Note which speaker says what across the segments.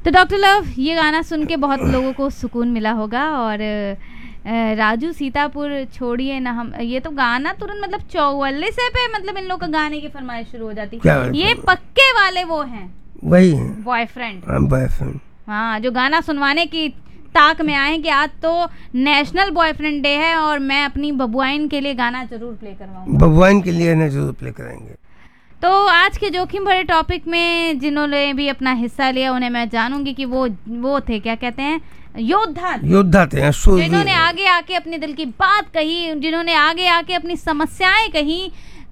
Speaker 1: तो doctor love, ये गाना सुन के बहुत लोगों को सुकून मिला होगा। और राजू सीतापुर छोड़िए ना हम, ये तो गाना तुरंत मतलब 44 पे मतलब इन लोग का गाने की फरमाइश शुरू हो जाती है। ये पक्के वाले वो हैं,
Speaker 2: वही
Speaker 1: बॉयफ्रेंड। हाँ, जो गाना सुनवाने की ताक में आए कि आज तो नेशनल बॉयफ्रेंड डे है और मैं अपनी बबुआइन के लिए गाना जरूर प्ले करवाऊंगा।
Speaker 2: बबुआइन के लिए ना जरूर प्ले करेंगे।
Speaker 1: तो आज के जोखिम भरे टॉपिक में जिन्होंने भी अपना हिस्सा लिया उन्हें मैं जानूंगी कि वो थे, क्या कहते हैं, योद्धा थे, जिन्होंने आगे आके अपने दिल की बात कही, जिन्होंने आगे आके अपनी समस्याएं कही।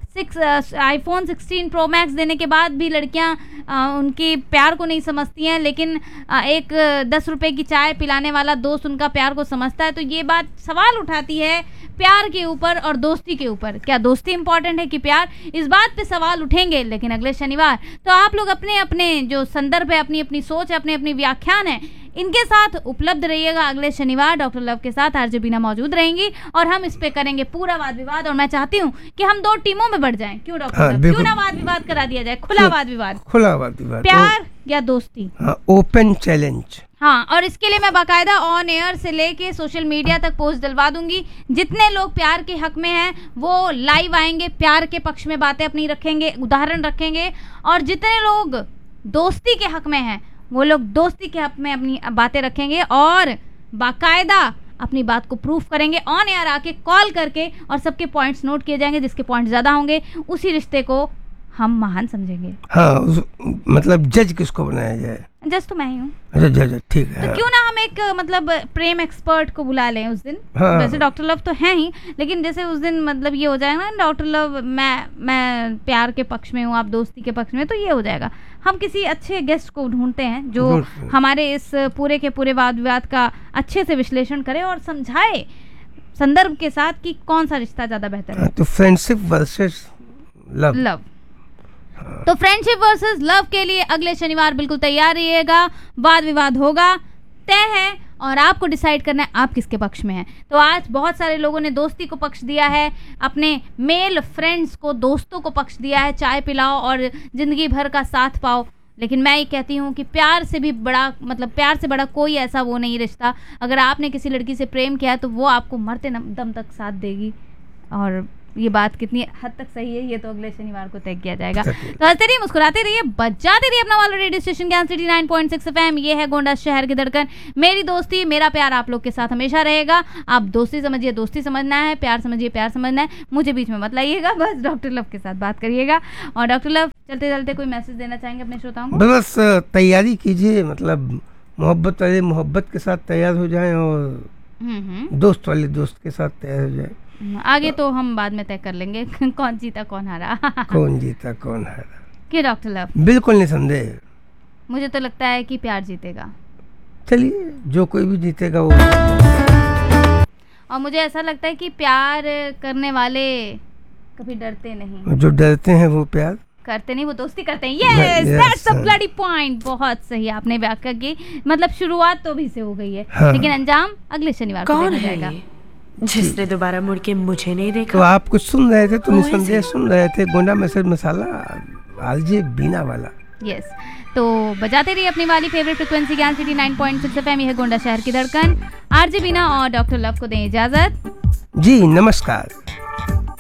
Speaker 1: iPhone 16 Pro Max देने के बाद भी लड़कियां उनके प्यार को नहीं समझती हैं, लेकिन एक 10 रुपए की चाय पिलाने वाला दोस्त उनका प्यार को समझता है। तो ये बात सवाल उठाती है प्यार के ऊपर और दोस्ती के ऊपर। क्या दोस्ती इंपॉर्टेंट है कि प्यार? इस बात पे सवाल उठेंगे लेकिन अगले शनिवार। तो आप लोग अपने अपने जो संदर्भ है, अपनी अपनी सोच है, अपने अपनी व्याख्यान है, इनके साथ उपलब्ध रहिएगा। अगले शनिवार डॉक्टर लव के साथ आरजे बीना मौजूद रहेंगी और हम इस पे करेंगे पूरा वाद विवाद। और मैं चाहती हूँ कि हम 2 टीमों में बढ़ जाएं। क्यों डॉक्टर लव? क्यों ना वाद विवाद करा दिया जाए, खुला वाद विवाद, प्यार या दोस्ती,
Speaker 2: ओपन चैलेंज।
Speaker 1: हाँ, और इसके लिए मैं बाकायदा ऑन एयर से लेके सोशल मीडिया तक पोस्ट डलवा दूंगी। जितने लोग प्यार के हक में हैं वो लाइव आएंगे, प्यार के पक्ष में बातें अपनी रखेंगे, उदाहरण रखेंगे। और जितने लोग दोस्ती के हक में हैं वो लोग दोस्ती के हक में अपनी बातें रखेंगे और बाकायदा अपनी बात को प्रूफ करेंगे ऑन एयर आके कॉल करके। और सबके पॉइंट्स नोट किए जाएंगे, जिसके पॉइंट ज्यादा होंगे उसी रिश्ते को हम महान समझेंगे।
Speaker 2: हाँ, मतलब जज किसको बनाया जाए?
Speaker 1: जज तो मैं ही हूँ।
Speaker 2: अच्छा, जज, ठीक है।
Speaker 1: तो क्यों ना हम एक मतलब प्रेम एक्सपर्ट को बुला लें उस दिन।
Speaker 2: हाँ।
Speaker 1: वैसे डॉक्टर लव तो है ही, लेकिन जैसे उस दिन मतलब ये हो जाएगा ना, डॉक्टर लव मैं प्यार के पक्ष में हूँ, आप दोस्ती के पक्ष में, तो ये हो जाएगा। हम किसी अच्छे गेस्ट को ढूंढते हैं जो हमारे इस पूरे के पूरे वाद विवाद का अच्छे से विश्लेषण करे और समझाए संदर्भ के साथ कि कौन सा रिश्ता ज्यादा बेहतर है।
Speaker 2: तो फ्रेंडशिप वर्सेस लव।
Speaker 1: तो फ्रेंडशिप वर्सेस लव के लिए अगले शनिवार बिल्कुल तैयार रहिएगा। वाद विवाद होगा, तय है, और आपको डिसाइड करना है आप किसके पक्ष में हैं। तो आज बहुत सारे लोगों ने दोस्ती को पक्ष दिया है, अपने मेल फ्रेंड्स को, दोस्तों को पक्ष दिया है, चाय पिलाओ और जिंदगी भर का साथ पाओ। लेकिन मैं ये कहती हूँ कि प्यार से भी बड़ा, मतलब प्यार से बड़ा कोई ऐसा वो नहीं रिश्ता। अगर आपने किसी लड़की से प्रेम किया है तो वो आपको मरते दम तक साथ देगी। और ये बात कितनी हद तक सही है ये तो अगले शनिवार को तय किया जाएगा। तो हंसते रहिए, मुस्कुराते रहिए, बजाते रहिए अपना वाला रेडियो स्टेशन ज्ञान सिटी 9.6 FM। ये है गोंडा शहर की धड़कन। मेरी दोस्ती, मेरा प्यार आप लोग के साथ हमेशा रहेगा। आप दोस्ती समझिए, दोस्ती समझना है, प्यार समझिए, प्यार समझना है। मुझे बीच में मत लाइएगा, बस डॉक्टर लव के साथ बात करिएगा। और डॉक्टर लव, चलते चलते कोई मैसेज देना चाहेंगे अपने श्रोताओं को?
Speaker 2: बस तैयारी कीजिए, मतलब मोहब्बत वाले मोहब्बत के साथ तैयार हो जाएं और दोस्त वाले दोस्त के साथ तैयार हो जाए।
Speaker 1: आगे तो हम बाद में तय कर लेंगे कौन जीता कौन हारा।
Speaker 2: कौन जीता कौन हारा
Speaker 1: कि डॉक्टर लव?
Speaker 2: बिल्कुल निसंदेह।
Speaker 1: मुझे तो लगता है कि प्यार जीतेगा।
Speaker 2: चलिए, जो कोई भी जीतेगा वो।
Speaker 1: और मुझे ऐसा लगता है कि प्यार करने वाले कभी डरते नहीं।
Speaker 2: जो डरते हैं वो प्यार
Speaker 1: करते नहीं, वो दोस्ती करते हैं। Yes, that's a bloody point. बहुत सही आपने व्याख्या की। मतलब शुरुआत तो भी से हो गई है,
Speaker 2: हाँ।
Speaker 1: लेकिन अंजाम अगले शनिवार को देखा जाएगा।
Speaker 3: जिसने दोबारा मुड़ के मुझे नहीं देखा।
Speaker 2: तो आप कुछ सुन रहे थे, तो निसंदेह सुन रहे थे गोंडा मैसेज मसाला आरजे बीना वाला।
Speaker 1: यस, तो बजाते रहिए अपनी वाली फेवरेट फ्रिक्वेंसी ज्ञान सिटी 9.6 FM। यह है गोंडा शहर की धड़कन। आरजे बीना और डॉक्टर लव को दें इजाजत।
Speaker 2: जी नमस्कार।